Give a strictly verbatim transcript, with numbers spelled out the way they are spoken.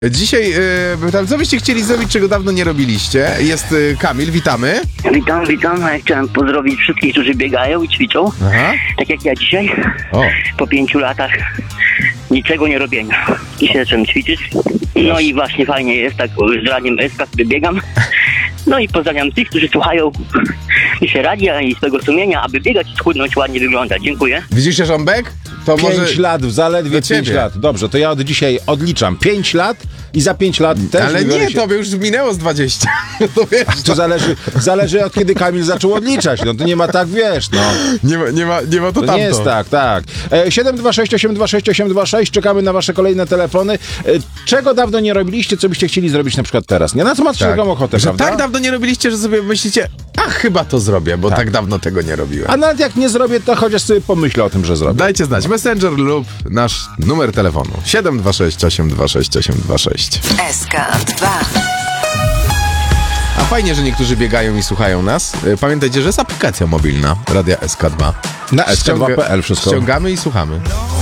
Dzisiaj yy, tam, co byście chcieli zrobić, czego dawno nie robiliście? Jest yy, Kamil, witamy. Witam, witam. Ja chciałem pozdrowić wszystkich, którzy biegają i ćwiczą. Aha. Tak jak ja dzisiaj. O. Po pięciu latach niczego nie robienia. I się zacząłem ćwiczyć. No i właśnie fajnie jest, tak z radiem S K sobie biegam. No i pozdrawiam tych, którzy słuchają się radia i swego sumienia, aby biegać i schudnąć, ładnie wyglądać. Dziękuję. Widzisz, Jarząbek? To Pięć może... lat, zaledwie do pięć ciebie. lat. Dobrze, to ja od dzisiaj odliczam pięć lat i za pięć lat też Ale wybiorę nie, się... to by już minęło z dwadzieścia. To wiesz, To zależy, zależy od kiedy Kamil zaczął odliczać. No to nie ma tak, wiesz, no. nie ma, nie ma, nie ma to To tamto. nie jest tak, tak. E, siedem dwa sześć osiem dwa sześć osiem dwa sześć, czekamy na wasze kolejne telefony. E, czego dawno nie robiliście, co byście chcieli zrobić na przykład teraz? Nie, na co macie Tak. taką ochotę, Że prawda? tak dawno nie robiliście, że sobie myślicie, a chyba to zrobię, bo tak, tak dawno tego nie robiłem. A nawet jak nie zrobię, to chociaż sobie pomyślę o tym, że zrobię. Dajcie znać, Messenger lub nasz numer telefonu siedem dwa sześć osiem dwa sześć osiem dwa sześć. S K dwa. A fajnie, że niektórzy biegają i słuchają nas. Y, Pamiętajcie, że jest aplikacja mobilna Radia S K dwa. Na S K dwa kropka P L wszystko. Ściągamy i słuchamy.